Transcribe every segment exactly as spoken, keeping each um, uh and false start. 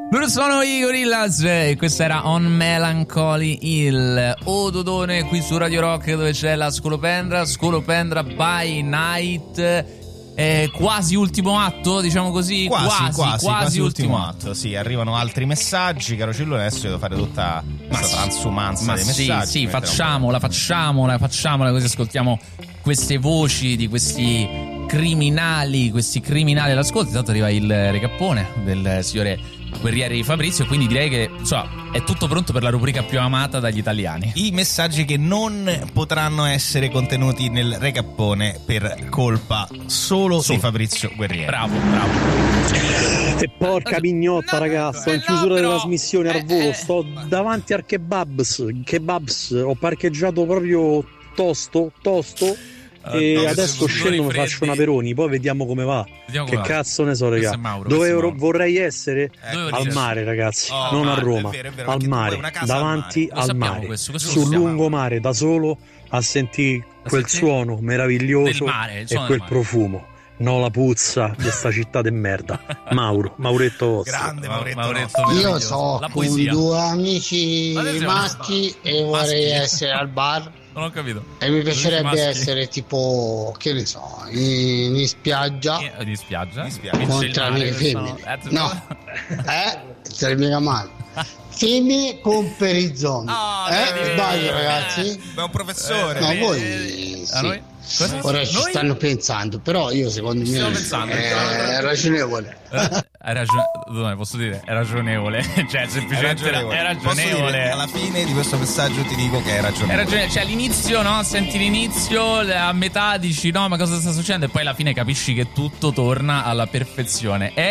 Loro sono i Gorillaz e questa era On Melancholy Hill. O Dodone qui su Radio Rock, dove c'è la Scolopendra. Scolopendra by Night. Eh, quasi ultimo atto, diciamo così. Quasi, quasi, quasi, quasi, quasi ultimo, ultimo atto. Sì, arrivano altri messaggi, caro Cillone. Adesso devo fare tutta questa sì, transumanza ma dei sì, messaggi. sì, facciamola, facciamola, facciamola, così ascoltiamo queste voci di questi criminali, questi criminali all'ascolto. Intanto arriva il recappone del signore Guerrieri di Fabrizio, quindi direi che insomma è tutto pronto per la rubrica più amata dagli italiani. I messaggi che non potranno essere contenuti nel recappone per colpa solo sì. di Fabrizio Guerrieri. Bravo, bravo. E porca pignotta, no, ragazzo, in chiusura della trasmissione al volo, sto davanti al kebabs, kebabs, ho parcheggiato proprio tosto, tosto. E uh, adesso scendo, mi faccio una Peroni, poi vediamo come va. Vediamo che come cazzo va. Ne so, raga. Mauro, Dove ero, vorrei essere? Ecco, al mare, ragazzi, oh, non mare, a Roma, è vero, è vero, al mare, davanti al mare, mare. Questo, questo sul lungomare, da solo a sentire quel suono meraviglioso mare, e quel profumo. No, la puzza di sta città de merda. Mauro, Mauretto grande Mauretto, Mauretto io so con due amici maschi e vorrei maschi. essere al bar. Non ho capito. E mi piacerebbe essere tipo, che ne so, in, in spiaggia. In, in spiaggia? In spiaggia. Contro amiche femmine. No, eh? Sarebbe mica male. Femmine con perizzoni. Oh, eh? Sbaglio, ragazzi? È un professore. No, voi sì. A noi? Cosa? Ora ci Noi? stanno pensando, però io secondo me pensando, è, è ragionevole. È ragionevole, posso dire, è ragionevole. Cioè, semplicemente è ragionevole. È ragionevole. Dire, alla fine di questo messaggio ti dico che è ragionevole. È ragionevole, cioè all'inizio, no? Senti l'inizio, a metà dici no, ma cosa sta succedendo? E poi alla fine capisci che tutto torna alla perfezione. È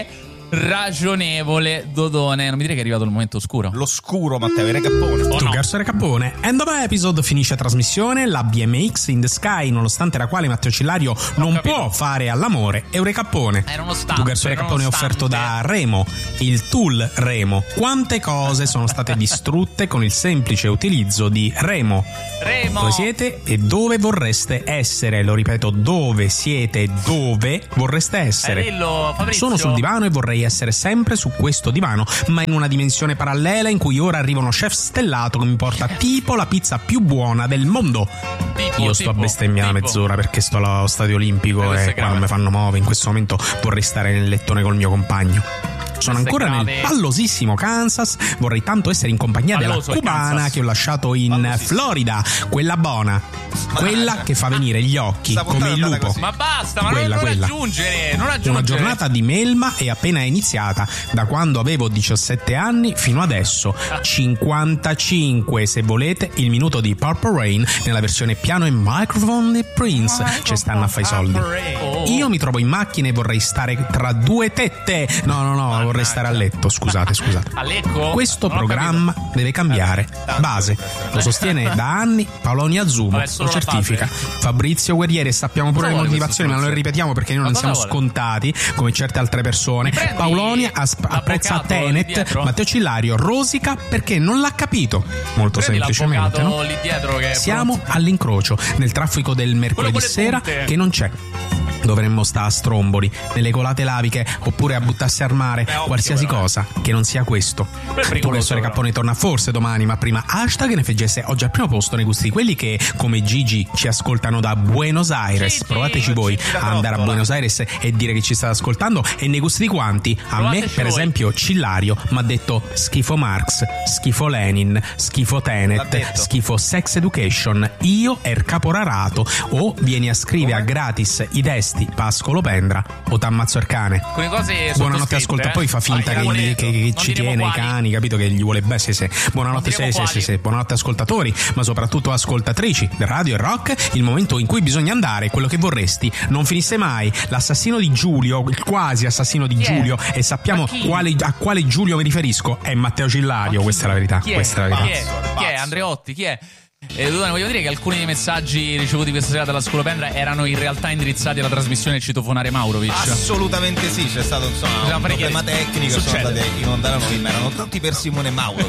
ragionevole, Dodone. Non mi dire che è arrivato il momento oscuro. L'oscuro, Matteo, il recappone. Oh, tu no. Garso recappone. End of episode, finisce trasmissione. La B M X in the Sky, nonostante la quale Matteo Cillario Ho non capito. può fare all'amore, è un recappone. Era uno stante. Tu Garso recappone offerto da Remo, il tool Remo. Quante cose sono state distrutte con il semplice utilizzo di Remo. Remo. Dove siete e dove vorreste essere? Lo ripeto, dove siete e dove vorreste essere? Bello, Fabrizio. Sono sul divano e vorrei essere sempre su questo divano, ma in una dimensione parallela in cui ora arriva uno chef stellato che mi porta tipo la pizza più buona del mondo. Tipo, Io sto tipo, a bestemmiare tipo. mezz'ora perché sto allo stadio olimpico e qua non mi fanno muovere. In questo momento vorrei stare nel lettone col mio compagno. Sono ancora nel pallosissimo Kansas. Vorrei tanto essere in compagnia Palloso della cubana che ho lasciato in Florida. Quella buona, quella che fa venire gli occhi come il lupo. Ma basta, ma quella, non, non quella. aggiungere, non aggiungere. Una giornata di melma è appena iniziata, da quando avevo diciassette anni fino adesso. cinquantacinque se volete. Il minuto di Purple Rain nella versione piano e microphone di Prince. Ci stanno a fare i soldi. Io mi trovo in macchina e vorrei stare tra due tette. No, no, no, vorrei stare a letto. Scusate, scusate. A letto? Questo programma deve cambiare. Base. Lo sostiene da anni Paolonia Zumo. Lo certifica Fabrizio Guerrieri. Sappiamo pure le motivazioni, ma non le ripetiamo perché noi non siamo scontati come certe altre persone. Paolonia apprezza Tenet. Matteo Cillario rosica perché non l'ha capito. Molto semplicemente, no? Lì dietro che siamo all'incrocio nel traffico del mercoledì sera che non c'è. Dovremmo stare a stromboli, nelle colate laviche oppure a buttarsi al mare. Beh, qualsiasi ottimo, cosa che non sia questo. Tu questo recappone torna forse domani, ma prima hashtag N F G S oggi al primo posto nei gusti di quelli che come Gigi ci ascoltano da Buenos Aires. Gigi, Provateci voi Gigi a andare a Buenos Aires e dire che ci state ascoltando. E nei gusti di quanti? A Provateci me per voi. Esempio Cillario mi ha detto schifo Marx, schifo Lenin, schifo Tenet, schifo Sex Education. Io er caporarato. O vieni a scrivere a gratis i testi Pascolo Pendra o t'ammazzo il cane. Buonanotte, ascolta. Eh? Poi fa finta ah, che, che, che ci tiene quali. I cani, capito? Che gli vuole bene. Sì, sì. Buonanotte, sì, sì, sì, sì. Buonanotte ascoltatori, ma soprattutto ascoltatrici del Radio e Rock. Il momento in cui bisogna andare, quello che vorresti non finisse mai. L'assassino di Giulio, il quasi assassino di chi Giulio, è? E sappiamo quale, a quale Giulio mi riferisco. È Matteo Cillario. Questa è la verità. Questa è la verità. Chi è? Chi è? Andreotti? Chi è? E voglio dire che alcuni dei messaggi ricevuti questa sera dalla Scolopendra erano in realtà indirizzati alla trasmissione Citofonare Maurovic. Assolutamente sì, c'è stato insomma un problema tecnico, sono andate in onda da noi, ma erano tutti per Simone Mauro.